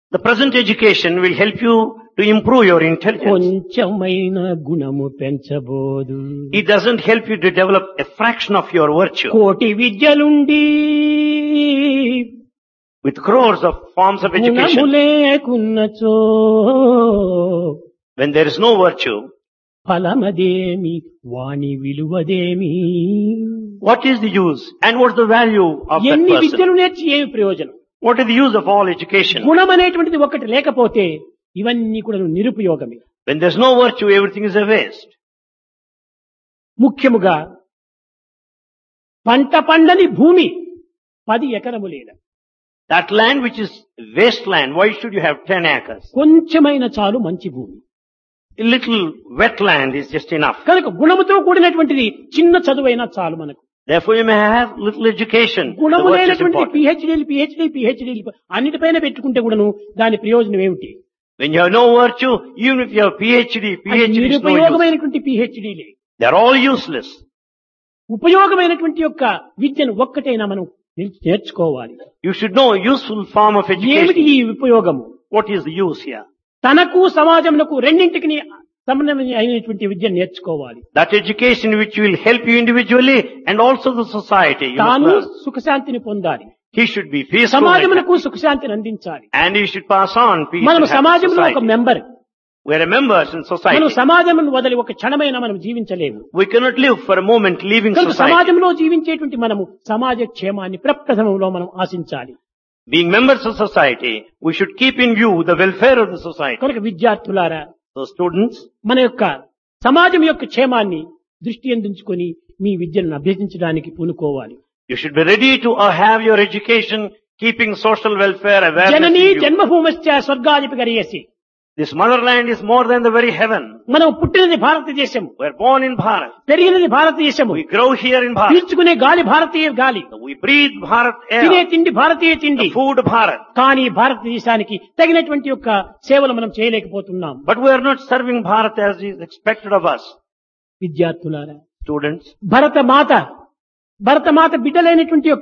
The present education will help you to improve your intelligence. కొంచెమైన గుణము పెంచబోదు. It doesn't help you to develop a fraction of your virtue. కోటి విద్యలుండి With crores of forms of గుణము education, లేకున్నచో when there is no virtue, ఫలమదేమి Vani విలువదేమి. what is the use and what is the value of that ఎన్ని person? విద్యలు నేర్చి ఏమి ప్రయోజనం? What is the use of all education? గుణం అనేటువంటిది ఒకటి లేకపోతే ఇవన్నీ కూడా నిరుపయోగమే. When there is no virtue, everything is a waste. ముఖ్యముగా పంట పండని భూమి 10 ఎకరములేన That land which is wasteland, why should you have 10 acres? కొంచెమైన చాలు మంచి భూమి. A little wetland is just enough. కనుక గుణముతో కూడినటువంటిది చిన్న చదువైనా చాలు మనకు. Therefore you may have little education. The గుణము virtue is లేనటువంటి important. పిహెచ్డీలు అన్నిటిపైన పెట్టుకుంటే కూడాను దాని ప్రయోజనం ఏమిటి? When you have no virtue, even if you have PhD is no use. నిరుపయోగమైనటువంటి పిహెచ్డీలే. They are all useless. ఉపయోగమైనటువంటి యొక్క విద్యను ఒక్కటైనా మనం నేర్చుకోవాలి. You should know a useful form of ఏమిటి education. ఈ ఉపయోగము? What is the use here? తనకు సమాజమునకు రెండింటికి సంబంధమైన అయినటువంటి విద్యను నేర్చుకోవాలి. That education which will help you individually and also the society. You must తాను learn. సుఖశాంతిని పొందాలి, He should be peaceful సమాజమునకు సుఖశాంతిని అందించాలి. and he should pass on peace మనం and happiness to సమాజంలో ఒక society. Member. We are members in మనం society. సమాజమును వదిలి ఒక క్షణమైనా మనం జీవించలేము. We cannot live for a moment leaving కనుక society. సమాజంలో జీవించేటువంటి మనము సమాజ క్షేమాన్ని ప్రప్రథమంలో మనం ఆశించాలి. Being members of society, we should keep in view the welfare of the society. కనుక విద్యార్థులారా, So students, మన యొక్క సమాజం యొక్క క్షేమాన్ని దృష్టి అందించుకొని మీ విద్యను అభ్యసించడానికి పూనుకోవాలి. you should be ready to have your education keeping social welfare awareness Janani in view. జన్మభూమశ్చ స్వర్గాధిప గరీయసి. This motherland is more than the very heaven. మనం పుట్టినది భారతదేశం, We are born in Bharat. పెరిగినది భారతదేశము, We grow here in Bharat. పీల్చుకునే గాలి భారతీయ గాలి, We breathe Bharat తినే air. తిండి భారతీయ తిండి. The food Bharat. కానీ భారతదేశానికి తగినటువంటి యొక్క సేవలు మనం చేయలేకపోతున్నాం. But we are not serving Bharat as is expected of us. విద్యార్థులారా, Students, భరతమాత బిడ్డలైనటువంటి యొక్క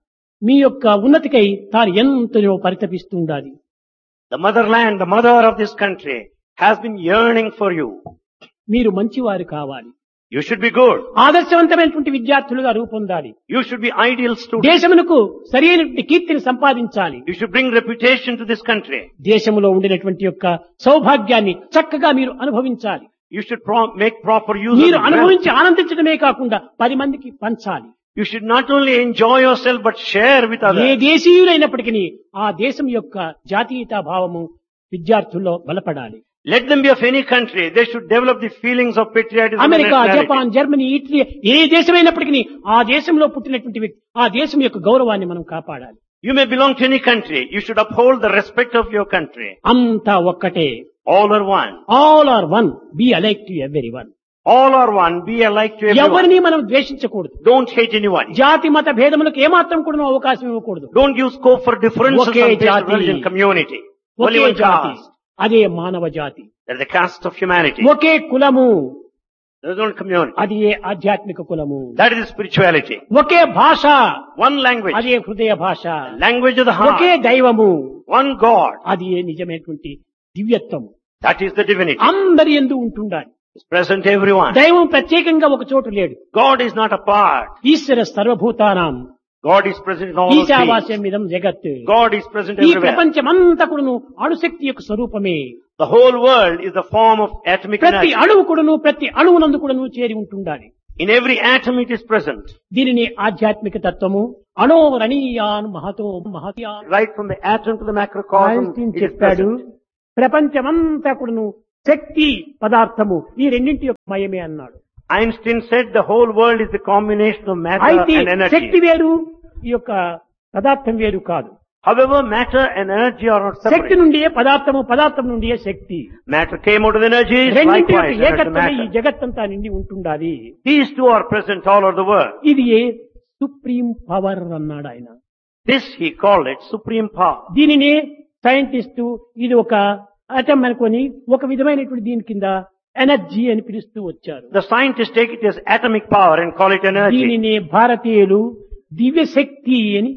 మీ యొక్క ఉన్నతికై తాను ఎంతో పరితపిస్తూ ఉండాలి. the motherland, the mother of this country has been yearning for you. మీరు మంచివారు కావాలి, You should be good. ఆదర్శవంతమైనటువంటి విద్యార్థులుగా రూపొందాలి. You should be ideal students. దేశమునకు సరైనటువంటి కీర్తిని సంపాదించాలి. You should bring reputation to this country. దేశంలో ఉండినటువంటి యొక్క సౌభాగ్యాన్ని చక్కగా మీరు అనుభవించాలి. You should make proper use of మీరు it. అనుభవించి ఆనందించడమే కాకుండా 10 మందికి పంచాలి. You should not only enjoy yourself but share with A others. దేశీయులైనప్పటికీ ఆ దేశం యొక్క జాతీయతా భావము విద్యార్థుల్లో బలపడాలి. Let them be of any country. They should develop the feelings of patriotism and America, nationality. Japan, Germany, Italy ఏ దేశమైనప్పటికీ ఆ దేశంలో పుట్టినటువంటి వ్యక్తి ఆ దేశం యొక్క గౌరవాన్ని మనం కాపాడాలి. You may belong to any country. You should uphold the respect of your country. అంతా ఒక్కటే. All are one. All are one, B alike to every one. All are one. Be alike to everyone. ఎవరిని మనం ద్వేషించకూడదు. Don't hate anyone. జాతి మత భేదములకు ఏమాత్రం కూడా అవకాశం ఇవ్వకూడదు. Don't give scope for differences okay on based on జాతి. religion, community. Only ఒకే one జాతి, caste. అదే మానవ జాతి. That's the caste of humanity. ఒకే కులము, There's no community. అది ఏ ఆధ్యాత్మిక కులము. That is spirituality. ఒకే భాష, One language. అదే హృదయ భాష. Language of the heart. ఒకే దైవము, One God. అది ఏ నిజమైనటువంటి దివ్యత్వము. That is the divinity. అందరి యందు ఉంటుండాలి. It's present everyone. దైవం ప్రత్యేకంగా ఒక చోటు లేడు. God is not apart. ఈశ్వర సర్వభూతానాం God is present in all of ఈశావాస్యం things. ఇదం జగత్. God is present ఈ everywhere. ప్రపంచమంతా కూడాను అణుశక్తి యొక్క స్వరూపమే. The whole world is the form of atomic ప్రతి energy. అణువు కూడాను ప్రతి అణువునందు కూడాను చేరి ఉంటుండాలి. In every atom it is present. దీనిని ఆధ్యాత్మిక తత్వము అణోరణీయాన్ Mahato మహత్యాన్ Right from the atom to the macrocosm, Einstein it is చెప్పాడు. present. ప్రపంచమంతా కూడాను శక్తి పదార్థము ఈ రెండింటి యొక్క మయమే అన్నాడు. Einstein said the whole world is the combination of matter అయితే and శక్తి energy. వేరు, ఈ యొక్క పదార్థం వేరు కాదు. However, matter and energy are not Shakti separate. నుండియే పదార్థము, పదార్థం నుండియే శక్తి. Matter came out of energy, రెండింటి likewise యొక్క energy ఏకత్వమే ఈ matter. జగత్తంతా నిండి ఉంటుండాలి. These two are present all over the world. ఇది ఏ సుప్రీం పవర్ అన్నాడు ఆయన. This he called it supreme power. దీనిని సైంటిస్టు ఇది ఒక అటమ్ అనుకొని ఒక విధమైనటువంటి దీని కింద ఎనర్జీ అని పిలుస్తూ వచ్చారు. The scientists take it as atomic power and call it energy. దీనిని భారతీయులు దివ్య శక్తి అని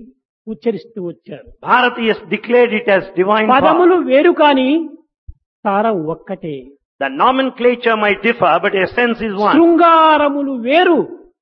ఉచ్చరిస్తూ వచ్చారు. Bharati has declared it as divine power. పదములు వేరు కాని సారం ఒక్కటే. The nomenclature might differ, but essence is one. శృంగారములు వేరు,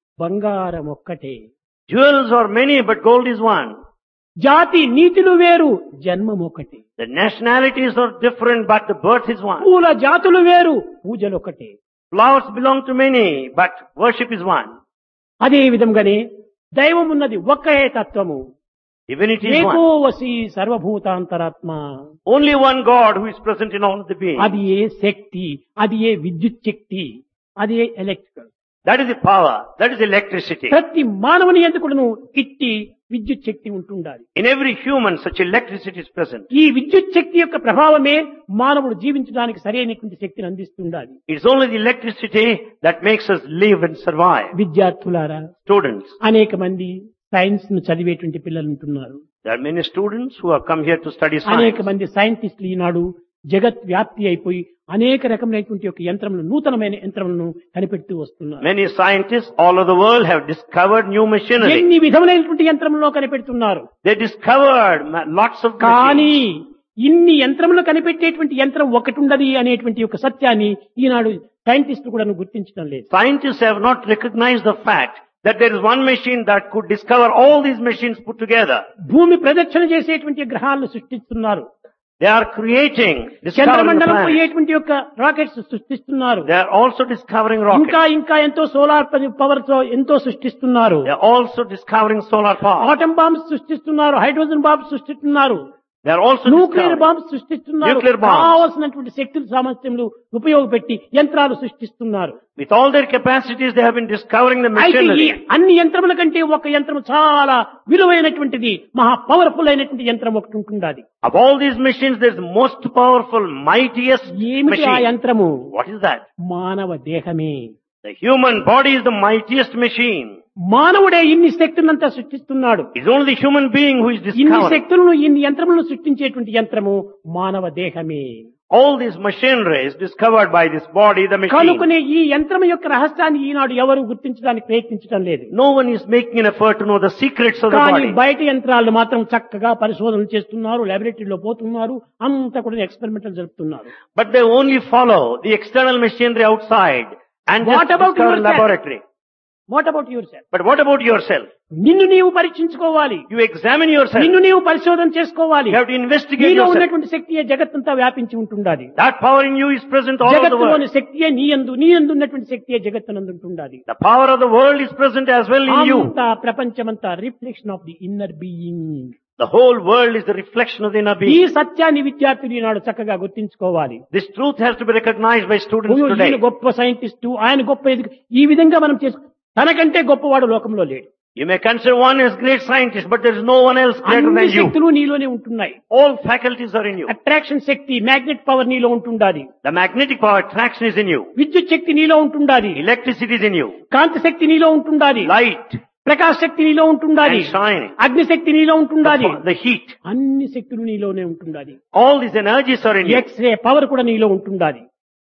బంగారం ఒక్కటే. Jewels are many, but gold is one. జాతి నీతులు వేరు, జన్మం ఒకటే. The nationalities are different, but the birth is one. పూల జాతులు వేరు, పూజలు ఒకటే. Flowers belong to many, but worship is one. అదే విధంగానే దైవం ఉన్నది ఒకే తత్వము. Divinity is ఏకో one. వసి సర్వభూతాంతరాత్మ. Only one God who is present in all of the beings. అది ఏ శక్తి, అది ఏ విద్యుత్ శక్తి, అది ఏ electrical. That is the power. That is electricity. ప్రతి మానవుని ఎందుకును ఇట్టి విద్యుత్ శక్తి ఉంటుండాలి. In every human, such electricity is present. ఈ విద్యుత్ శక్తి యొక్క ప్రభావమే మానవుడు జీవించడానికి సరైనటువంటి శక్తిని అందిస్తుండాలి. It's only the electricity that makes us live and survive. విద్యార్థులారా, Students. అనేక మంది సైన్స్ ను చదివేటువంటి పిల్లలు ఉంటున్నారు. There are many students who have come here to study అనేక science. మంది సైంటిస్టులు ఈనాడు జగత్ వ్యాప్తి అయిపోయి అనేక రకమైనటువంటి యొక్క యంత్రములను, నూతనమైన యంత్రములను కనిపెడుతూ వస్తున్నారు. Many scientists all over the world have discovered new machinery. ఎన్ని విధములైనటువంటి యంత్రములను కనిపెడుతున్నారు. They discovered lots of కానీ machines. ఇన్ని యంత్రములు కనిపెట్టేటువంటి యంత్రం ఒకటి ఉండదు అనేటువంటి యొక్క సత్యాన్ని ఈనాడు సైంటిస్టులు కూడా గుర్తించడం లేదు. Scientists have not recognized the fact that there is one machine that could discover all these machines put together. భూమి ప్రదక్షిణ చేసేటువంటి గ్రహాలను సృష్టిస్తున్నారు. They are creating, discovering the చంద్రమండలం planets. పోయేటువంటి యొక్క రాకెట్స్ సృష్టిస్తున్నారు. They are also discovering rockets. ఇంకా ఎంతో సోలార్ పవర్ తో ఎంతో సృష్టిస్తున్నారు. They are also discovering solar power. Atom bombs సృష్టిస్తున్నారు, హైడ్రోజన్ బాంబ్స్ సృష్టిస్తున్నారు, They are also nuclear discovering. Bombs సృష్టిస్తున్నారు. Nuclear bombs. కావాల్సినటువంటి శక్తుల సామర్థ్యములు ఉపయోగపెట్టి యంత్రాలు సృష్టిస్తున్నారు. With all their capacities, they have been discovering the అయితే ఈ machinery. అన్ని యంత్రముల కంటే ఒక యంత్రం చాలా విలువైనటువంటిది, మహా పవర్ఫుల్ అయినటువంటి యంత్రం ఒకటి ఉంటుండాలి. Of all these machines, there is the most powerful, mightiest ఏమిటి ఆ machine. యంత్రము? What is that? మానవ దేహమే. The human body is the mightiest machine. మానవుడే ఇన్ని శక్తులంతా సృష్టిస్తున్నాడు. It's only the human being who is ఇన్ని discovering. శక్తులను, ఇన్ని యంత్రములను సృష్టించేటువంటి యంత్రము మానవ దేహమే. All this machinery is discovered by this body, the machine. కనుకనే ఈ యంత్రం యొక్క రహస్యాన్ని ఈనాడు ఎవరు గుర్తించడానికి ప్రయత్నించడం లేదు. No one is making an effort to know the secrets of the కానీ body. బయట యంత్రాలు మాత్రం చక్కగా పరిశోధనలు చేస్తున్నారు, లాబొరేటరీలో పోతున్నారు, అంతా కూడా ఎక్స్పెరిమెంటల్ జరుపుతున్నారు. But they only follow the external machinery outside and What just about discover yourself? laboratory. What about your self? But what about yourself? నిన్ను నీవు పరీక్షించుకోవాలి, You examine yourself. నిన్ను నీవు పరిశోధన చేసుకోవాలి. You have to investigate నీలో yourself. ఉన్నటువంటి శక్తియే జగత్తంతా వ్యాపించి ఉంటుండాలి. That power in you is present all over the జగత్తులోని world. శక్తియే నీ యందు ఉన్నటువంటి శక్తియే జగత్తునందు ఉంటుండాలి. The power of the world is present as well in you. అంతా ప్రపంచమంతా reflection of the inner being. The whole world is the reflection of the inner ఈ being. సత్యాన్ని విద్యార్థులు ఈనాడు చక్కగా గుర్తించుకోవాలి. This truth has to be recognized by students ఈయన today. గొప్ప scientist, ఆయన గొప్ప ఈ విధంగా మనం తనకంటే గొప్పవాడు లోకంలో లేడు. You may consider one as great scientist, but there is no one else greater అన్ని than you. శక్తులు నీలోనే ఉంటున్నాయి. All faculties are in you. Attraction Shakti, magnet power నీలో ఉంటుండాలి. The magnetic power, attraction is in you. విద్యుత్ శక్తి నీలో ఉంటుండాలి. Electricity is in you. కాంతి శక్తి నీలో ఉంటుండాలి. Light ప్రకాశ శక్తి నీలో ఉంటుండాలి. and shining. అగ్ని శక్తి నీలో ఉంటుండాలి. The heat. అన్ని శక్తులు నీలోనే ఉంటుండాలి. All these energies are in you. X ray power కూడా నీలో ఉంటుండాలి.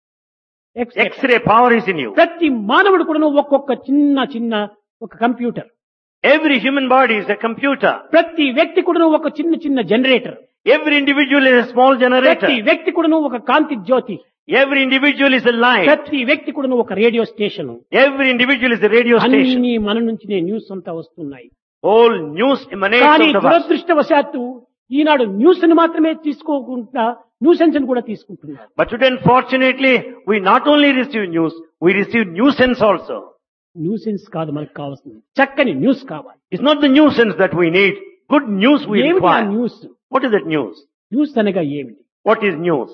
X-ray power is in you. ప్రతి మానవుడు కూడా ఒక్కొక్క చిన్న ఒక computer. Every human body is a computer. ప్రతి వ్యక్తి కూడా ఒక చిన్న generator. Every individual is a small ప్రతి generator. వ్యక్తి కూడా ఒక కాంతి జ్యోతి. Every individual is a light. ప్రతి వ్యక్తి కూడా ఒక radio station. Every individual is a radio station. అన్ని మన నుంచినే న్యూస్ అంతా వస్తున్నాయి. All news emanates కానీ out of us. దురదృష్టవశాత్తు ఈనాడు న్యూస్ ని మాత్రమే తీసుకోకుండా న్యూసెన్స్ కూడా తీసుకుంటున్నారు. But today, unfortunately, we not only receive news, we receive nuisance also. Nuisance కాదు మనకు కావాల్సింది, చక్కని న్యూస్ కావాలి. It's not the nuisance that we need. Good news we ఏమిటి ఆ require. News? What is that news? News అనగా ఏమిటి? What is news?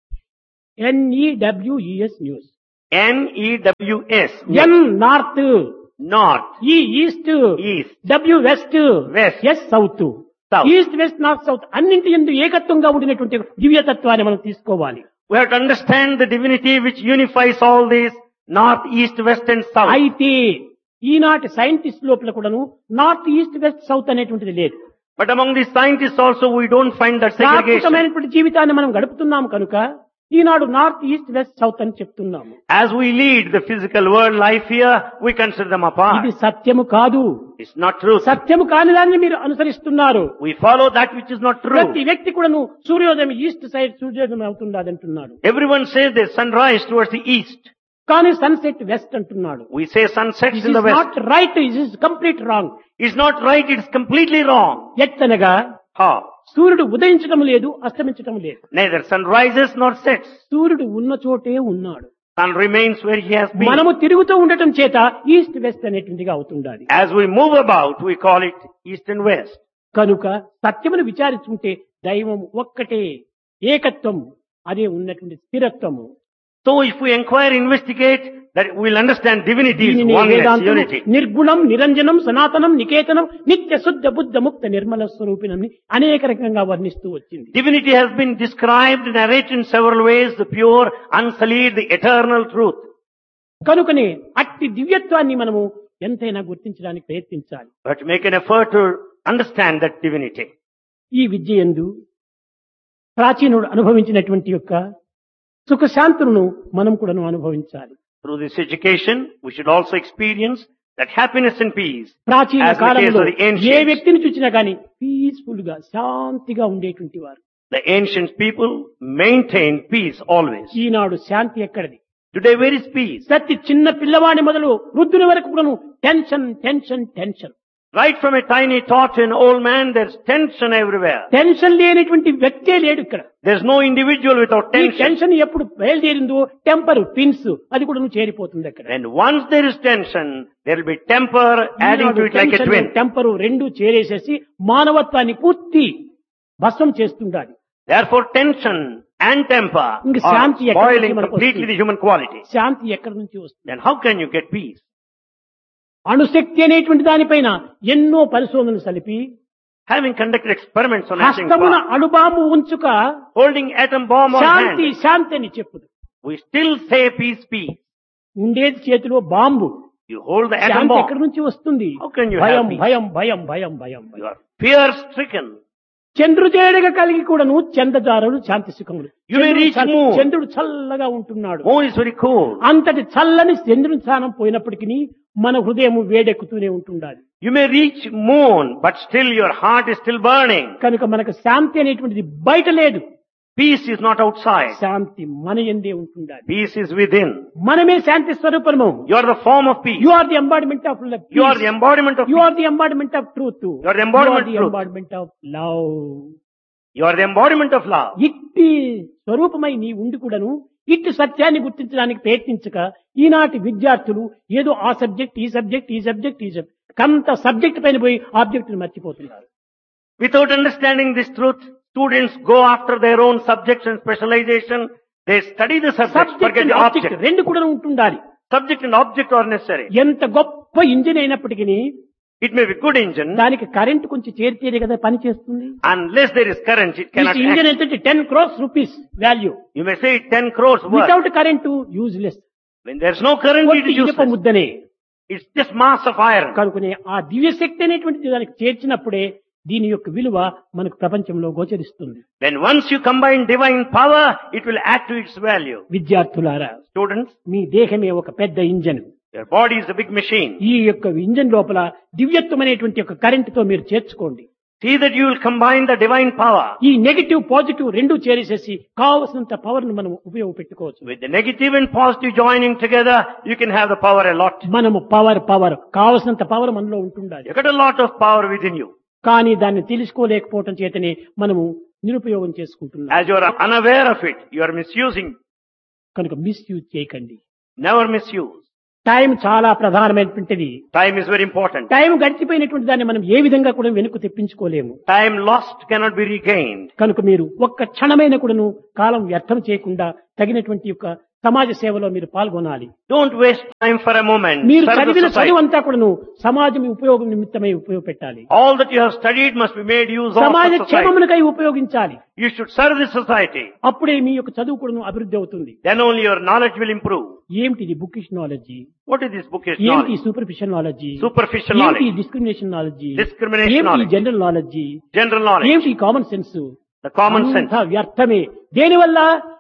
NEWES news. NEWS. N north, North. ఈ east, East. W west, West. Yes south. South. East west north south అన్నింటి యందు ఏకత్వంగా ఉండినటువంటి దివ్యతత్వాన్ని మనం తీసుకోవాలి. We have to understand the divinity which unifies all these north, east, west and south. అయితే ఈనాటి scientist లోపల కూడాను నార్త్ ఈస్ట్ వెస్ట్ సౌత్ అనేటువంటిది లేదు. But among the scientists also we don't find that segregation. ప్రాకృతమైనటువంటి జీవితాన్ని మనం గడుపుతున్నాం కనుక ఈనాడు నార్త్ ఈస్ట్ వెస్ట్ సౌత్ అని చెప్తున్నాము. As we lead the physical world life here, we consider them apart. ఇది సత్యము కాదు. It's not true. సత్యము కాని దాన్ని మీరు అనుసరిస్తున్నారు. We follow that which is not true. ప్రతి వ్యక్తి కూడాను సూర్యోదయం ఈస్ట్ సైడ్ సూర్యోదయం అవుతుంది అంటున్నాడు. Everyone says there's sunrise towards the east. కానీ సన్సెట్ వెస్ట్ అంటున్నాడు. We say sunsets This in is the west. not right. This is complete wrong. It's not right, it's completely wrong. ఎత్తనగా How? సూర్యుడు ఉదయించడం లేదు, అస్తమించడం లేదు. Neither sun rises nor sets. సూర్యుడు ఉన్న చోటే ఉన్నాడు. Sun remains where he has been. మనము తిరుగుతూ ఉండటం చేత east west అనేటువంటిగా అవుతుండాలి. As we move about, we call it east and west. కనుక సత్యమును విచారించుకుంటే దైవం ఒక్కటే, ఏకత్వం, అదే ఉన్నటువంటి స్థిరత్వము. So if we inquire, investigate, that we'll understand divinity is దీనిని oneness, వేదాంతము unity. నిర్గుణం, నిరంజనం, సనాతనం, నికేతనం, నిత్య శుద్ధ బుద్ధ ముక్త నిర్మల స్వరూపిణం అనేక రకంగా వర్ణిస్తూ వచ్చింది. Divinity has been described, narrated in several ways, the pure, unsullied, the eternal truth. కనుకనే అట్టి దివ్యత్వాన్ని మనము ఎంతైనా గుర్తించడానికి ప్రయత్నించాలి. But make an effort to understand that divinity. ఈ విద్య యందు ప్రాచీనుడు అనుభవించినటువంటి యొక్క సుఖశాంతులను మనం కూడాను అనుభవించాలి. Through this education, we should also experience that happiness and peace. ప్రాచీన As the case కాలంలో of the ఏ ancients. వ్యక్తిని చూసినా గాని పీస్ఫుల్ గా శాంతిగా ఉండేటువంటి వారు. The ancient people maintained peace always. ఈనాడు శాంతి ఎక్కడిది? Today, where is peace? ప్రతి చిన్న పిల్లవాడి మొదలు వృద్ధుని వరకు కూడాను tension tension tension. Right from a tiny tot to an old man, there's tension everywhere. Tension లేనిటువంటి వ్యక్తే లేడు ఇక్కడ. There's no individual without ఈ tension. టెన్షన్ ఎప్పుడు బయలుదేరిందో టెంపర్ పిన్స్ అది కూడా చేరిపోతుంది అక్కడ. And once there is tension, there will be temper adding to it like a twin. Temper రెండు చేరేసేసి మానవత్వాన్ని పూర్తి భస్మం చేస్తుండాలి. Therefore, tension and temper ఇంక are శాంతి ఎక్కడి నుంచి spoiling మనకు completely వస్తుంది? the human quality. శాంతి ఎక్కడి నుంచి వస్తుంది? Then how can you get peace? అణుశక్తి అనేటువంటి దానిపైన ఎన్నో పరిశోధనలు సలిపి Having conducted experiments on atom హస్తమున bomb, అణుబాంబు ఉంచుక holding atom bomb on Shanti hand, శాంతి అని చెప్పుదు. we still say peace, peace. ఉండేది చేతిలో bomb. You hold the atom Shanti bomb. ఎక్కడి నుంచి వస్తుంది? How can you భయం have peace? భయం భయం భయం భయం You are fear-stricken. చంద్రుజేడగా కలిగి కూడాను చంద్రదారులు శాంతి సుఖములు. You may reach moon. చంద్రుడు చల్లగా ఉంటున్నాడు. Moon is very cold. అంతటి చల్లని చంద్రుని స్థానం పోయినప్పటికీ మన హృదయం వేడెక్కుతూనే ఉంటుండాలి. You may reach moon, but still your heart is still burning. కనుక మనకు శాంతి అనేటువంటిది బయట లేదు. Peace is not outside. శాంతి మన యందే ఉంటుండాలి. Peace is within. మనమే శాంతి స్వరూపము. You are the form of peace. You are the embodiment of love. You are the embodiment of You peace. are the embodiment of truth. You are the embodiment of truth. embodiment of love. You are the embodiment of love. ఇట్టి స్వరూపమై నీ ఉండి కూడాను ఇట్టి సత్యాన్ని గుర్తించడానికి ప్రయత్నించక ఈనాటి విద్యార్థులు ఏదో ఆ సబ్జెక్ట్ ఈ సబ్జెక్ట్ ఈ సబ్జెక్ట్ ఈ సబ్జెక్ట్ కంత సబ్జెక్ట్ పైన పోయి ఆబ్జెక్ట్ ని మర్చిపోతున్నారు. Without understanding this truth, students go after their own subjects and specialization. They study the subject, subject forget and the object object. రెండు కూడా ఉంటుండాలి. Subject and object are necessary. ఎంత గొప్ప ఇంజిన్ అయినప్పటికీ It may be good engine. దానికి current కొంచెం చేరితేనే కదా పని చేస్తుంది. Unless there is current, it cannot engine act. ఎంత 10 crores rupees value. You may say 10 crores worth. Without current useless. When there's no current, it is ఇనుప useless. ముద్దనే. It's just mass of iron. కనుకనే ఆ దివ్యశక్తి అనేటువంటిది దానికి చేర్చినప్పుడే దీని యొక్క విలువ మనకు ప్రపంచంలో గోచరిస్తుంది. Then once you combine divine power, it will add to its value. విద్యార్థులారా, Students, మీ దేహమే ఒక పెద్ద engine. your body is a big machine. ఈ యొక్క ఇంజన్ లోపల దివ్యత్వం అనేటువంటి ఒక కరెంట్ తో మీరు చేర్చుకోండి. See that you will combine the divine power. ఈ నెగటివ్ పాజిటివ్ రెండు చేరేసేసి కావలసినంత పవర్ ను మనం ఉపయోగపెట్టుకోవచ్చు. With the negative and positive joining together, you can have the power a lot. మనము పవర్ కావలసినంత పవర్ మనలో ఉంటుండాలి. You got a lot of power within you. కానీ దాన్ని తెలుసుకోలేకపోవటం చేతనే మనము నిరుపయోగం చేసుకుంటున్నాం. As you are unaware of it, you are misusing. కనుక మిస్యూజ్ చేయకండి. Never misuse. టైం చాలా ప్రధానమైనటువంటిది. Time is very important. Time గడిచిపోయినటువంటి దాన్ని మనం ఏ విధంగా కూడా వెనుక తెప్పించుకోలేము. Time lost cannot be regained. కనుక మీరు ఒక్క క్షణమైన కూడాను కాలం వ్యర్థం చేయకుండా తగినటువంటి యొక్క సమాజ సేవలో మీరు పాల్గొనాలి. Don't waste time for a moment. మీరు Serve the చదివిన society. చదువు అంతా కూడాను సమాజం ఉపయోగం నిమిత్తమై ఉపయోగపెట్టాలి. All that you have studied must be made use of సమాజ the society. క్షేమమునకై ఉపయోగించాలి. You should serve the society. అప్పుడే మీ యొక్క చదువు కూడాను అభివృద్ధి అవుతుంది. Then only your knowledge will improve. ఏమిటి bookish knowledge? What is this bookish ఏమిటి knowledge? Superficial knowledge? Superficial ఏమిటి knowledge. Discrimination knowledge? Discrimination ఏమిటి knowledge. General knowledge? General knowledge. ఏమిటి common sense? The common sense. వ్యర్థమే. దేనివల్ల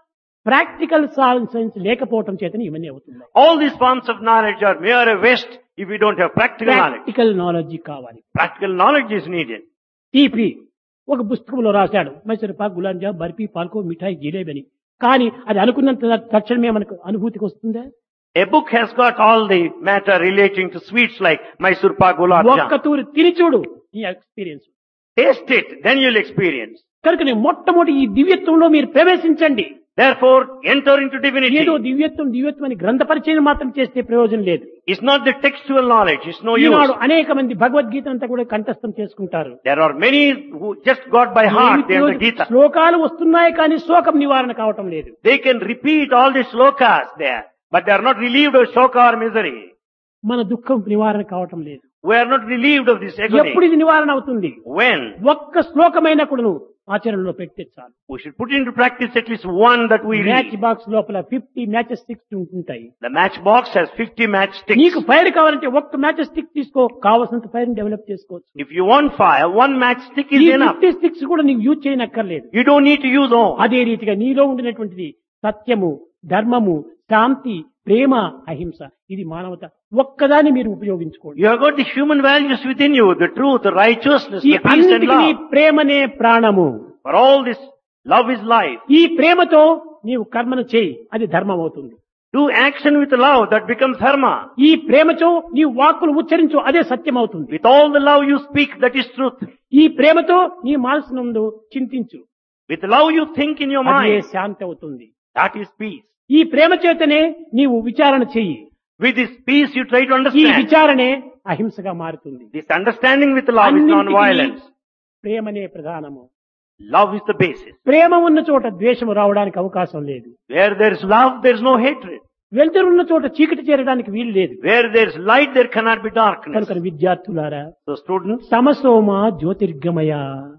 ప్రాక్టికల్ సైన్స్ లేకపోవటం చేతని ఇవన్నీ అవుతుంది. All these forms of knowledge are mere a waste if we don't have practical knowledge. Practical knowledge కావాలి. Practical knowledge is needed. తీపి ఒక పుస్తకంలో రాశాడు మైసూర్ పాక్, గులాబ్ జామ్, బర్ఫీ, పాల్కో, మిఠాయి, జిలేబీ అని. కానీ అది అనుకున్నంత తక్షణమే మనకు అనుభూతికి వస్తుందా? A book has got all the matter relating to sweets like Mysore Pak, Gulab ఒక్క Jam. తూరి తిని చూడు నీ experience. Taste it, then you'll experience. కనుక మొట్టమొదటి ఈ దివ్యత్వంలో మీరు ప్రవేశించండి. Therefore, enter into divinity. ఏదో దివ్యత్వం అని గ్రంథ పరిచయం మాత్రం చేస్తే ప్రయోజనం లేదు. It's not the textual knowledge, it's no use. ఈనాడు అనేక మంది భగవద్గీత అంతా కూడా కంఠస్థం చేసుకుంటారు. There are many who just got by heart the Gita. శ్లోకాలు వస్తున్నాయి కానీ శోకం నివారణ కావటం లేదు. They can repeat all the shlokas there, but they are not relieved of shoka or misery. మన దుఃఖం నివారణ కావటం లేదు. We are not relieved of this agony. ఎప్పుడు ఇది నివారణ అవుతుంది? When? ఒక్క శ్లోకమైన కూడా ఆచరణలో పెడితే చాలు. We should put into practice at least one that we match read. Box లోపల 50 మ్యాచెస్ స్టిక్స్ ఉంటాయి. The matchbox has 50 matchsticks. నీకు ఫైర్ కావాలంటే ఒక్క మ్యాచ్ స్టిక్ తీసుకో, కావాల్సినంత ఫైర్ డెవలప్ చేసుకోవచ్చు. If you want fire, one matchstick ఈ is enough. 50 స్టిక్స్ కూడా నీకు use చేయనక్కర్లేదు. You don't need to use all. అదే రీతిగా నీలో ఉండినటువంటిది సత్యము, ధర్మము, శాంతి, ప్రేమ, అహింస, ఇది మానవత ఒక్కదాన్ని మీరు ఉపయోగించుకోండి. You have got the human values within you, the truth, the righteousness, ఈ the peace and అన్నిటికీ love. ప్రేమనే ప్రాణము. For all this, love is life. ఈ ప్రేమతో నీవు కర్మను చేయి, అది ధర్మం అవుతుంది. Do action with love, that becomes dharma. ఈ ప్రేమతో నీవు వాక్కులు ఉచ్చరించు, అదే సత్యం అవుతుంది. With all the love you speak, that is truth. ఈ ప్రేమతో నీ మనసునందు చింతించు, With love you think in your అదే mind, శాంతి అవుతుంది. that is peace. ఈ ప్రేమ చేతనే నీవు విచారణ చెయ్యి, With this peace you try to ఈ understand. విచారణే అహింసగా మారుతుంది. This understanding with love is అన్నింటికీ non-violence. ప్రేమనే ప్రధానము. Love is the basis. ప్రేమ ఉన్న చోట ద్వేషము రావడానికి అవకాశం లేదు. Where there is love, there is no hatred. వెలుతురున్న చోట చీకటి చేరడానికి వీలు లేదు. Where there is light, there cannot be darkness. కనుక విద్యార్థులారా, So students, సమసోమ జ్యోతిర్గమయ,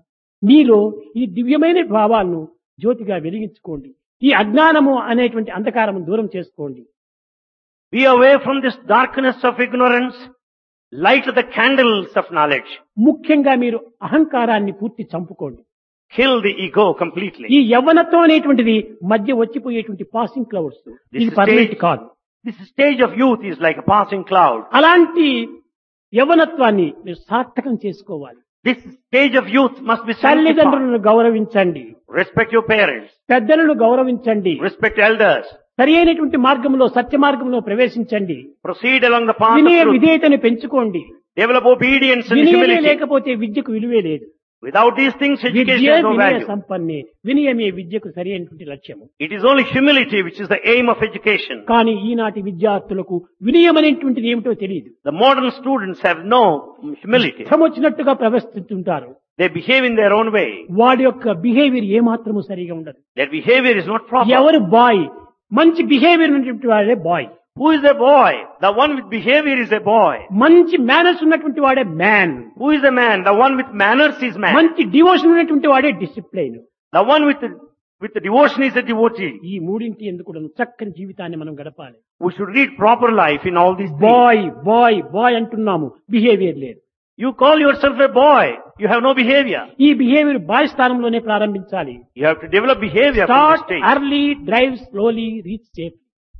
మీలో ఈ దివ్యమైన భావాలను జ్యోతిగా వెలిగించుకోండి. ఈ అజ్ఞానము అనేటువంటి అంధకారము దూరం చేసుకోండి. be away from this darkness of ignorance, light the candles of knowledge. ముఖ్యంగా మీరు అహంకారాన్ని పూర్తి చంపుకోండి. Kill the ego completely. ఈ యవ్వనత్వం అనేటువంటిది మధ్య వచ్చిపోయేటువంటి పాసింగ్ క్లౌడ్స్, ఇది పర్మనెంట్ కాదు. This stage of youth is like a passing cloud. అలాంటి యవ్వనత్వాన్ని మీరు సార్థకం చేసుకోవాలి. This stage of youth must be sanctified. తల్లిదండ్రులను గౌరవించండి, Respect your parents. పెద్దలను గౌరవించండి, Respect elders. సరి అయినటువంటి మార్గంలో సత్య మార్గంలో ప్రవేశించండి. Proceed along the path of వినయ truth. విధేయతను పెంచుకోండి. Develop obedience and వినయమే humility. లేకపోతే విద్యకు విలువే లేదు. Without these things, education Vidya has no వినయ value. సంపన్నే, వినయమే విద్యకు సరి అయినటువంటి లక్ష్యము. It is only humility which is the aim of education. కానీ ఈనాటి విద్యార్థులకు వినయం అనేటువంటిది ఏమిటో తెలియదు. The modern students have no humility. ఇష్టం వచ్చినట్టుగా ప్రవర్తిస్తుంటారు. They behave in their own way. వాడి యొక్క బిహేవియర్ ఏమాత్రము సరిగా ఉండదు. Their behavior is not proper. ఎవరు బాయ్, మంచి బిహేవియర్ ఉన్నటువంటి వాడే bye. Who is a boy? The one with behavior is a boy. మంచి మేనర్స్ ఉన్నటువంటి వాడే man. Who is a man? The one with manners is man. మంచి devotion ఉన్నటువంటి వాడే discipline. The one with the devotion is a devotee. ఈ మూడింటి ఎందుకు చక్కని జీవితాన్ని మనం గడపాలి. We should lead proper life in all these things. Bye bye bye అంటున్నాము, బిహేవియర్ లేదు. You call yourself a boy. You have no behavior. ఈ బిహేవియర్ బాయ్ స్థానంలోనే ప్రారంభించాలి. You have to develop behavior from this start stage. Early, drive slowly, reach safe.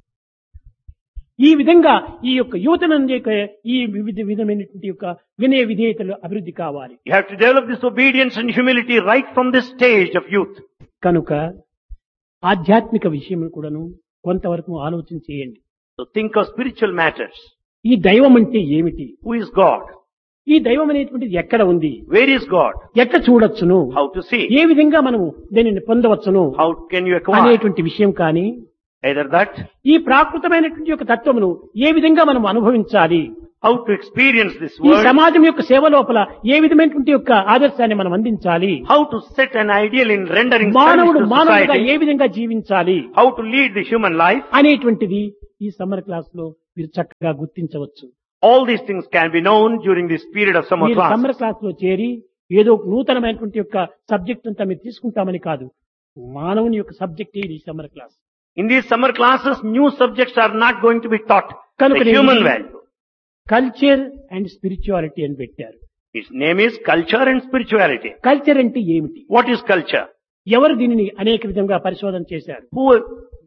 ఈ విధంగా ఈ యొక్క యువతను ఈ విధమైనటువంటి యొక్క వినయ విధేయతలు అభివృద్ధి కావాలి. You have to develop this obedience and humility right from this stage of youth. కనుక ఆధ్యాత్మిక విషయం కూడాను కొంతవరకు ఆలోచన చేయండి. So think of spiritual matters. ఈ దైవం అంటే ఏమిటి? Who is God? ఈ దైవం అనేటువంటిది ఎక్కడ ఉంది? Where is God? ఎట్లా చూడొచ్చును? How to see? ఏ విధంగా మనము దీనిని పొందవచ్చును How can you acquire? అనేటువంటి విషయం కానీ, Either that, ఈ ప్రాకృతమైనటువంటి యొక్క తత్వమును ఏ విధంగా మనం అనుభవించాలి, how to experience this ఈ world, సమాజం యొక్క సేవ లోపల ఏ విధమైనటువంటి యొక్క ఆదర్శాన్ని మనం అందించాలి, how to set an ideal in rendering మానవుడు service to మానవుడిగా society, ఏ విధంగా జీవించాలి how to lead the human life. అనేటువంటిది ఈ సమ్మర్ క్లాస్ లో మీరు చక్కగా గుర్తించవచ్చు. All these things can be known during this period of summer మీరు class. సమ్మర్ క్లాస్ లో చేరి ఏదో నూతనమైనటువంటి యొక్క సబ్జెక్ట్ అంతా మీరు తీసుకుంటామని కాదు, మానవుని యొక్క సబ్జెక్ట్ ఈ summer class. In these summer classes, new subjects are not going to be taught. కనుక The human value. Culture and spirituality అని పెట్టారు. Its name is culture and spirituality. Culture అంటే ఏమిటి? What is culture? ఎవరు దీనిని అనేక విధంగా పరిశోధన చేశారు. Who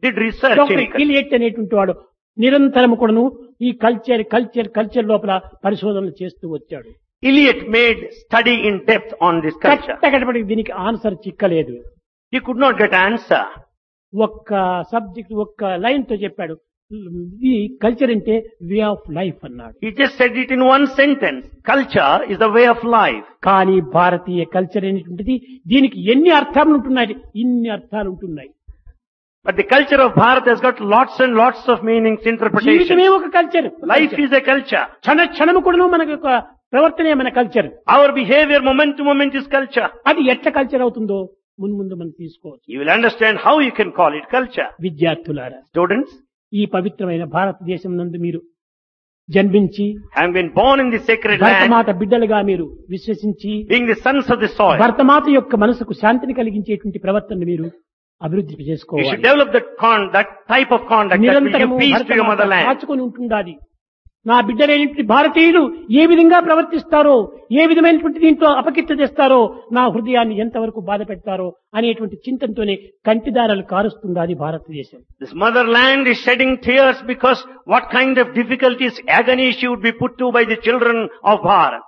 did research doctor in culture. Elliot అనేటువంటి వాడు నిరంతరం కూడాను ఈ కల్చర్ లోపల పరిశోధనలు చేస్తూ వచ్చాడు. Eliot made study in depth on this culture. కట్టకడపడికి దీనికి answer చిక్కలేదు. He could not get answer. ఒక్క సబ్జెక్ట్ ఒక్క లైన్ తో చెప్పాడు, ఈ కల్చర్ అంటే వే ఆఫ్ లైఫ్ అన్నాడు. He just said it in one sentence. Culture is the way of life. కానీ భారతీయ culture అనేటువంటిది దీనికి ఎన్ని అర్థాలు ఉంటున్నాయి, ఇన్ని అర్థాలు ఉంటున్నాయి. But the culture of Bharat has got lots and lots of meanings, interpretations. జీవితమే ఒక culture. Life is a culture. క్షణము కూడా మనకు ఒక ప్రవర్తనే మన culture. Our behavior moment to moment is culture. అది ఎట్లా కల్చర్ అవుతుందో ముందు మనం తీసుకోవచ్చు. You will understand how you can call it culture. విద్యార్థులారా, Students, ఈ పవిత్రమైన భారతదేశం నందు మీరు జన్మించి having been born in the sacred land, Bharatmata బిడ్డలుగా మీరు విశ్వసించి being the sons of the soil, Bharatmata యొక్క మనసుకు శాంతిని కలిగించేటువంటి ప్రవర్తనను మీరు అభివృద్ధి you చేసుకోవాలి. should develop that type of conduct that will give నిరంతరము peace to your Bharatmata motherland. కాచుకొని ఉంటుండాలి. నా బిడ్డలైనటువంటి భారతీయులు ఏ విధంగా ప్రవర్తిస్తారో, ఏ విధమైనటువంటి దీంట్లో అపకీర్తి తెస్తారో, నా హృదయాన్ని ఎంతవరకు బాధ పెడతారో అనేటువంటి చింతనతోనే కంటిదారాలు కారుస్తుండాలి భారతదేశం. This motherland is shedding tears because what kind of difficulties, agony she would be put to by the children of Bharat.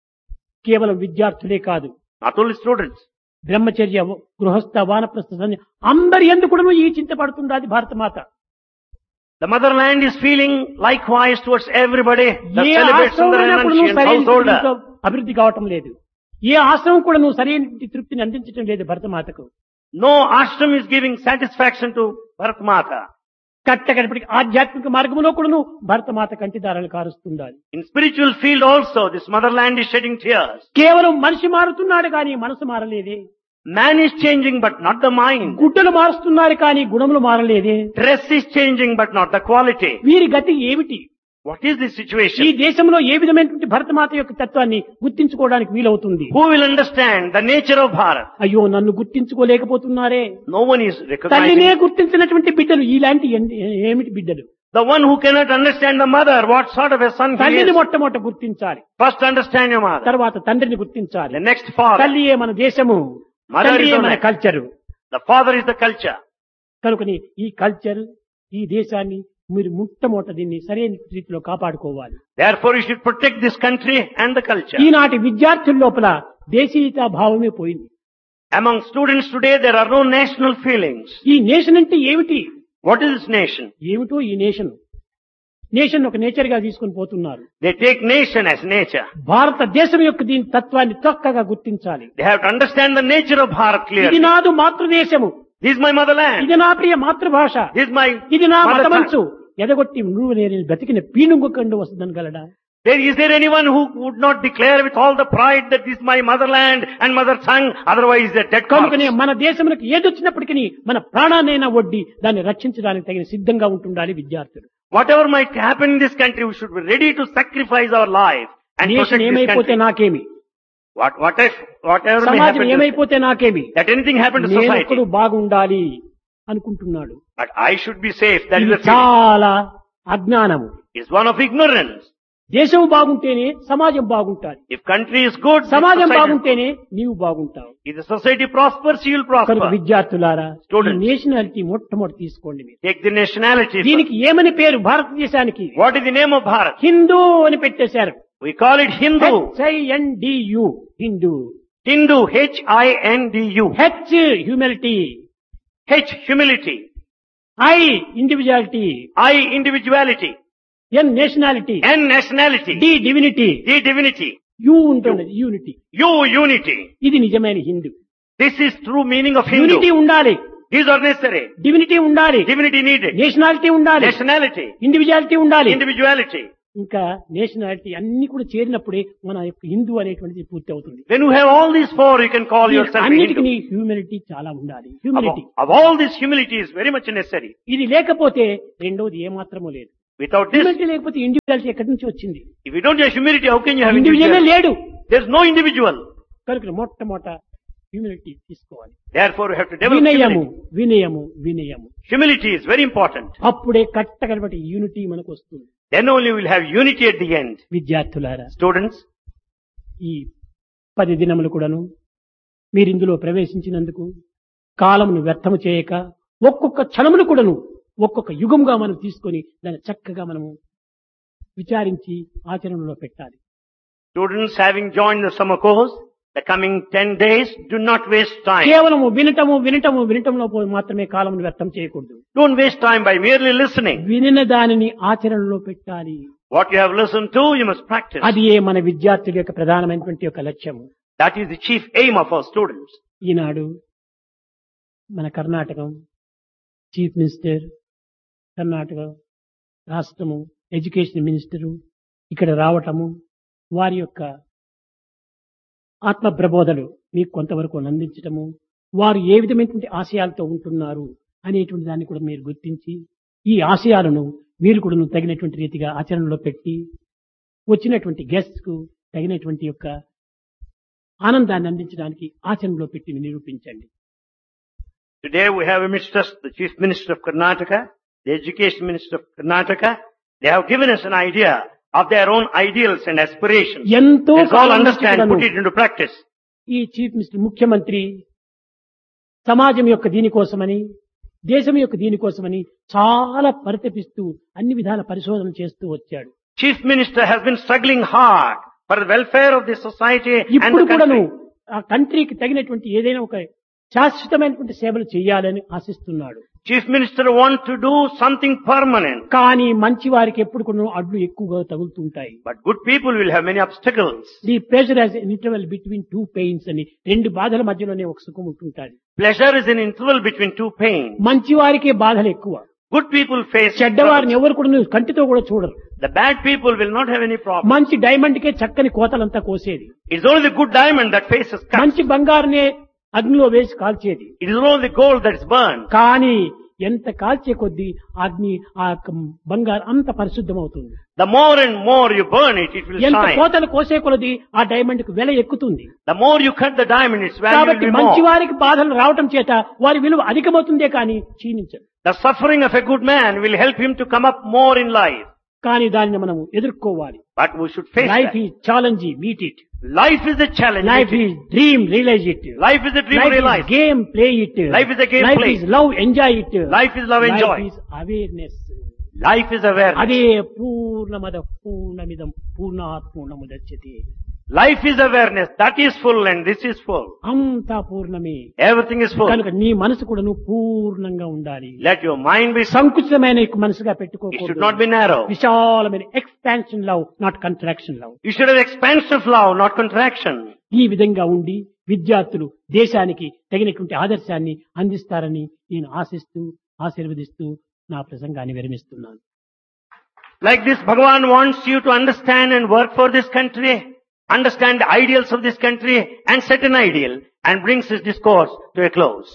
కేవలం విద్యార్థులే కాదు, Not only students. బ్రహ్మచర్య, గృహస్థ, వానప్రస్థ అందరి ఎందుకు కూడా ఈ చింత పడుతుండాలి భారతమాత. The motherland is feeling likewise towards everybody that A celebrates ఆశ్రమం Sundaranand and సరైన householder. అభివృద్ధి కావటం లేదు. ఏ ఆశ్రమం కూడా నువ్వు సరైన తృప్తిని అందించడం లేదు భరతమాతకు. No ashram is giving satisfaction to Bharat Mata. కట్టకడపటికి ఆధ్యాత్మిక మార్గంలో కూడా నువ్వు Bharatmata కంటిదారాలు కారుస్తుండాలి. In spiritual field also, this motherland is shedding tears. కేవలం మనిషి మారుతున్నాడు కానీ మనసు మారలేదే. Man is changing but not the mind. గుడ్డలు మారుస్తున్నారు కానీ గుణములు మారలేదే. Dress is changing but not the quality. వీరి గతి ఏమిటి? What is the ఈ situation? దేశంలో ఏ విధమైనటువంటి భరతమాత యొక్క తత్వాన్ని గుర్తించుకోవడానికి వీలవుతుంది? Who will understand the nature of Bharat? అయ్యో, నన్ను గుర్తించుకోలేకపోతున్నారే. No one is తల్లినే recognizing. గుర్తించినటువంటి బిడ్డలు ఇలాంటి ఏమిటి బిడ్డలు? The one who cannot understand the mother, what sort of a son he తల్లిని is. మొట్టమొదట గుర్తించాలి, First understand your mother. తర్వాత తండ్రిని గుర్తించాలి. The next father. తల్లియే మన దేశము, Mother is తండ్రియే the మన life. Culture. The father is the culture. కనుకని ఈ కల్చర్, ఈ దేశాన్ని మీరు మొట్టమొదట దీన్ని సరైన రీతిలో కాపాడుకోవాలి. Therefore you should protect this country and the culture. ఈనాటి విద్యార్థుల లోపల దేశీయతా భావమే పోయింది. Among students today there are no national feelings. ఈ నేషన్ అంటే ఏమిటి? What is this nation? ఏమిటో ఈ నేషన్. నేషన్ ఒక నేచర్ గా తీసుకుని పోతున్నారు. They take nation as nature. భారతదేశం యొక్క దీని తత్వాన్ని చక్కగా గుర్తించాలి. They have to understand the nature of Bharat ఇది clearly. నాదు మాతృదేశము, This is my motherland. ఇది నా ప్రియ మాతృభాష, This is my ఇది నా mother మతమంచు. tongue. ఎదగొట్టి నువ్వు నేను బతికిన పీనుంగకండు వస్తుందనగలడా? Is there anyone who would not declare with all the pride that this is my motherland and mother tongue, otherwise a dead corpse? కనుకనే మన దేశములకు ఏదొచ్చినప్పటికీ మన ప్రాణాన్నైనా ఒడ్డి దాన్ని రక్షించడానికి తగిన సిద్ధంగా ఉంటుండాలి విద్యార్థులు. Whatever might happen in this country, we should be ready to sacrifice our life and దేశం protect this ఏమైపోతే country. నాకేమి, Whatever may సమాజం happen, ఏమైపోతే నాకేమి, that anything happen to నేను society, ఒక్కడు బాగుండాలి అనుకుంటున్నాడు. but I should be safe. That is ఇది the feeling. చాలా అజ్ఞానము. It's one of ignorance. దేశం బాగుంటేనే సమాజం బాగుంటాది, If country is good, సమాజం society- బాగుంటేనే నీవు బాగుంటావు. if the society prospers, you will కనుక prosper. విద్యార్థులారా, ఈ Students. నేషనాలిటీ మొట్టమొదటి తీసుకోండి మీరు. Take the nationality. దీనికి ఏమని పేరు భారతదేశానికి? What is the name of Bharat? Hindu అని పెట్టేశారు. We call it Hindu. HINDU, Hindu. Hindu, Hindu. H humility, H, humility. I individuality, I, individuality. N nationality, N, nationality. D divinity, D, divinity. You ఉంటుంది unity. U, unity. ఇది నిజమైన Hindu. This is true meaning of Hindu. Unity ఉండాలి, These are necessary. Divinity ఉండాలి, Divinity needed. Nationality ఉండాలి, Nationality. Individuality ఉండాలి. Individuality. ఇంకా nationality అన్ని కూడా చేరినప్పుడే మన యొక్క హిందూ అనేటువంటిది పూర్తి అవుతుంది. When you have all these four, you can call yourself a అన్నిటికీ Hindu. హ్యూమిలిటీ చాలా ఉండాలి. Of, humility of all this, humility is very much necessary. ఇది లేకపోతే రెండోది ఏమాత్రమూ లేదు. Without this, హ్యూమిలిటీ లేకపోతే ఇండివిజువాలిటీ ఎక్కడి నుంచి వచ్చింది? if you don't have humility, how can you have individual individuality? లేడు. There's no individual. కనుక మొట్టమొదట హ్యూమిలిటీ తీసుకోవాలి. Therefore, you have to develop వినయము, humility. వినయము, వినయము. Humility is very important. అప్పుడే కట్టగలబట్టి యూనిటీ మనకు వస్తుంది. Then only we'll have unity at the end. విద్యార్థులారా, Students, ఈ 10 దినములు కూడాను మీరు ఇందులో ప్రవేశించినందుకు కాలమును వ్యర్థము చేయక ఒక్కొక్క క్షణములు కూడాను ఒక్కొక్క యుగంగా మనం తీసుకొని దాన్ని చక్కగా మనము విచారించి ఆచరణలో పెట్టాలి. Students having joined the summer course, the coming 10 days, do not waste time. కేవలము వినటంలో మాత్రమే కాలమును వ్యర్థం చేయకూడదు. Don't waste time by merely listening. వినిన దానిని ఆచరణలో పెట్టాలి. What you have listened to, you must practice. అది మన విద్యార్థుల యొక్క ప్రధానమైనటువంటి యొక్క లక్ష్యము. That is the chief aim of our students. ఈనాడు మన కర్ణాటకం చీఫ్ మినిస్టర్, కర్ణాటక రాష్ట్రము ఎడ్యుకేషన్ మినిస్టరు ఇక్కడ రావటము, వారి యొక్క ఆత్మ ప్రబోధలు మీకు కొంతవరకు అందించటము, వారు ఏ విధమైనటువంటి ఆశయాలతో ఉంటున్నారు అనేటువంటి దాన్ని కూడా మీరు గుర్తించి ఈ ఆశయాలను మీరు కూడా తగినటువంటి రీతిగా ఆచరణలో పెట్టి వచ్చినటువంటి గెస్ట్ కు తగినటువంటి యొక్క ఆనందాన్ని అందించడానికి ఆచరణలో పెట్టి నిరూపించండి. Today we have amidst us the Chief Minister of Karnataka, the Education Minister of Karnataka. They have given us an idea of their own ideals and aspirations. ఎంతో Let's all understand, put it into practice. ఈ chief minister ముఖ్యమంత్రి సమాజం యొక్క దీనికోసమని, దేశం యొక్క దీనికోసమని చాలా పరితపిస్తూ అన్ని విధాల పరిశోధన చేస్తూ వచ్చాడు. Chief Minister has been struggling hard for the welfare of the society and ఇప్పుడు the కూడాను country. ఆ కంట్రీకి తగినటువంటి ఏదైనా ఒక శాశ్వతమైనటువంటి సేవలు చేయాలని ఆశిస్తున్నాడు. Chief Minister wants to do something permanent. కానీ మంచి వారికి ఎప్పుడు కూడా అడ్లు ఎక్కువగా తగులుతుంటాయి. But good people will have many obstacles. The pressure as N interval between two pains అని, రెండు బాధల మధ్యలోనే ఒక సుఖం ఉంటుంటాది. Pleasure is an interval between two pains. మంచి వారికే బాధలు ఎక్కువ. Good people face చెడ్డవారిని troubles. ఎవరు కూడా కంటితో కూడా చూడరు. The bad people will not have any problem. మంచి డైమండ్ కే చక్కని కోతలంతా కోసేది. It's only the good diamond that faces cuts. మంచి బంగారునే అగ్నిలో వేసి కాల్చేది. It is only the gold that is burned. కానీ ఎంత కాల్చే కొద్దీ అగ్ని ఆ బంగారు అంత పరిశుద్ధమవుతుంది. The more and more you burn it, it will ఎంత shine. కోతలు కోసే కొలది ఆ డైమండ్ కు వెల ఎక్కుతుంది. The more you cut the diamond, its value will కాబట్టి be మంచి more. వారికి బాధలు రావటం చేత వారి విలువ అధికమవుతుందే కానీ క్షీణించదు. The suffering of a good man will help him to come up more in life. కానీ దానిని మనం ఎదుర్కోవాలి. But we should face life that. Is challenge, meet it. Life is a challenge. Life is dream, realise it. Life is a dream life is realized. Game, play it. Life is a game, life play. Is love, enjoy it. Life is love, enjoy. Life is awareness. Life is awareness. అదే పూర్ణమద పూర్ణమిదం పూర్ణాత్ పూర్ణముదచ్యతే. Life is awareness. That is full and this is full. అంతా పూర్ణమే. Everything is full. కనుక నీ మనసు కూడా నువ్వు పూర్ణంగా ఉండాలి. Let your mind be సంకుచితమైన మనసుగా It should పెట్టుకోకూడదు. not be narrow. విశాలమైన expansion love, not contraction love. You should have expansion of love, not contraction. ఈ విధంగా ఉండి విద్యార్థులు దేశానికి తగినటువంటి ఆదర్శాన్ని అందిస్తారని నేను ఆశిస్తూ ఆశీర్వదిస్తూ నా ప్రసంగాన్ని విరమిస్తున్నాను. Like this, Bhagavan wants you to understand and work for this country, understand the ideals of this country and set an ideal, and brings his discourse to a close.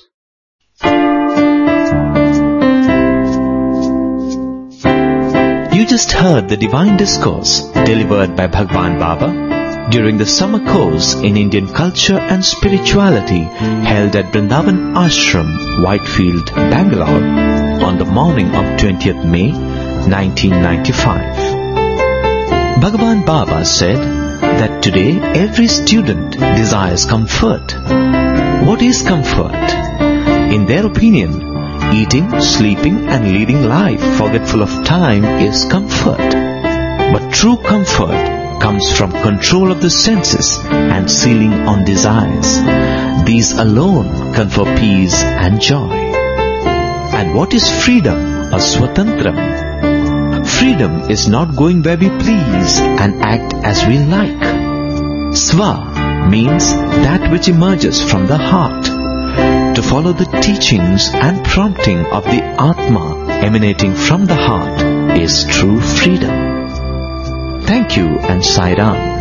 You just heard the divine discourse delivered by Bhagwan Baba during the summer course in Indian culture and spirituality held at Vrindavan Ashram, Whitefield, Bangalore on the morning of 20th May 1995. Bhagwan Baba said that today every student desires comfort. What is comfort? In their opinion, eating, sleeping and leading life forgetful of time is comfort. But true comfort comes from control of the senses and sealing on desires. These alone confer peace and joy. And what is freedom or swatantram? Freedom is not going where we please and act as we like. Swa means that which emerges from the heart. To follow the teachings and prompting of the Atma emanating from the heart is true freedom. Thank you and Sai Ram.